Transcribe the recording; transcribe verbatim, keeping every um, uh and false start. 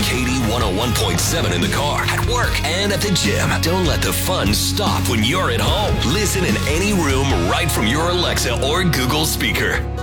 K D one oh one point seven in the car, at work, and at the gym. Don't let the fun stop when you're at home. Listen in any room right from your Alexa or Google speaker.